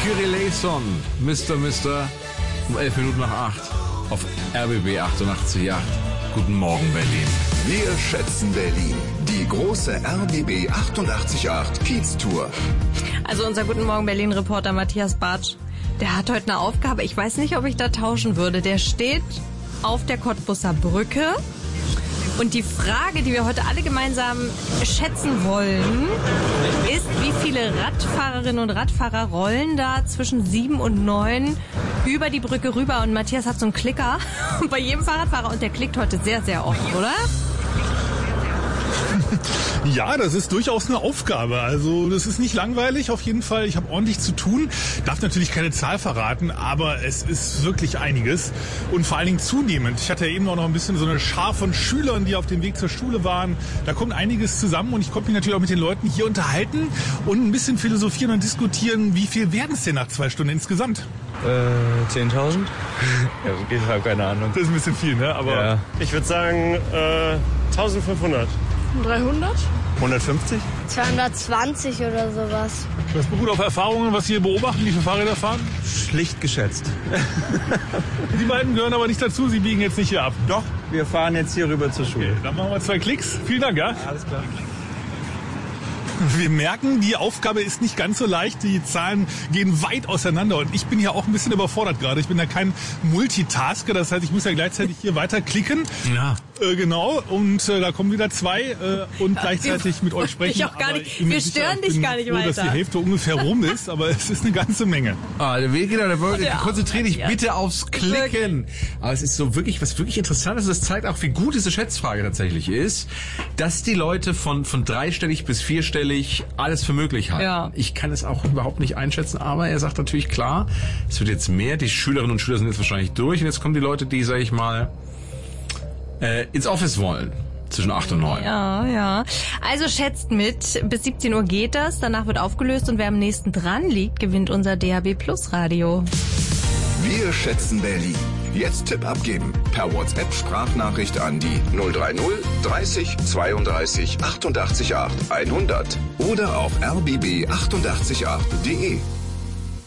Kyrie Mr. um 11 Minuten nach 8 auf RBB 88.8. Guten Morgen, Berlin. Wir schätzen Berlin. Die große RBB 88.8 Kiez-Tour. Also unser Guten Morgen Berlin-Reporter Matthias Bartsch, der hat heute eine Aufgabe. Ich weiß nicht, ob ich da tauschen würde. Der steht auf der Cottbusser Brücke. Und die Frage, die wir heute alle gemeinsam schätzen wollen, ist, wie viele Radfahrerinnen und Radfahrer rollen da zwischen 7 und 9 über die Brücke rüber. Und Matthias hat so einen Klicker bei jedem Fahrradfahrer und der klickt heute sehr, sehr oft, oder? Ja, das ist durchaus eine Aufgabe. Also das ist nicht langweilig, auf jeden Fall. Ich habe ordentlich zu tun. Darf natürlich keine Zahl verraten, aber es ist wirklich einiges. Und vor allen Dingen zunehmend. Ich hatte ja eben auch noch ein bisschen so eine Schar von Schülern, die auf dem Weg zur Schule waren. Da kommt einiges zusammen und ich konnte mich natürlich auch mit den Leuten hier unterhalten und ein bisschen philosophieren und diskutieren, wie viel werden es denn nach 2 Stunden insgesamt? 10.000? Ja, ich habe keine Ahnung. Das ist ein bisschen viel, ne? Aber ja. Ich würde sagen 1.500. 300? 150? 220 oder sowas. das beruht auf Erfahrungen, was Sie hier beobachten, wie viele Fahrräder fahren? Schlicht geschätzt. Die beiden gehören aber nicht dazu, Sie biegen jetzt nicht hier ab. Doch, wir fahren jetzt hier rüber zur Schule. Okay, dann machen wir 2 Klicks. Vielen Dank, ja? Alles klar. Wir merken, die Aufgabe ist nicht ganz so leicht. Die Zahlen gehen weit auseinander und ich bin ja auch ein bisschen überfordert gerade. Ich bin ja kein Multitasker, das heißt, ich muss ja gleichzeitig hier weiter klicken. Ja. Genau, und da kommen wieder 2 und gleichzeitig mit euch sprechen. Ich auch gar nicht. Wir stören dich gar nicht froh, weiter. dass die Hälfte ungefähr rum ist, aber es ist eine ganze Menge. Der Weg geht, konzentrier dich Matthias. bitte aufs Klicken. Aber es ist so wirklich, was wirklich interessant ist, das zeigt auch, wie gut diese Schätzfrage tatsächlich ist, dass die Leute von 3-stellig bis 4-stellig alles für möglich halten. Ja. Ich kann es auch überhaupt nicht einschätzen, aber er sagt natürlich klar, es wird jetzt mehr, die Schülerinnen und Schüler sind jetzt wahrscheinlich durch und jetzt kommen die Leute, die, sag ich mal, ins Office wollen. Zwischen 8 und 9. Ja. Also schätzt mit. Bis 17 Uhr geht das. Danach wird aufgelöst und wer am nächsten dran liegt, gewinnt unser DAB Plus Radio. Wir schätzen Berlin. Jetzt Tipp abgeben. Per WhatsApp-Sprachnachricht an die 030 30 32 88 8 100 oder auf rbb888.de.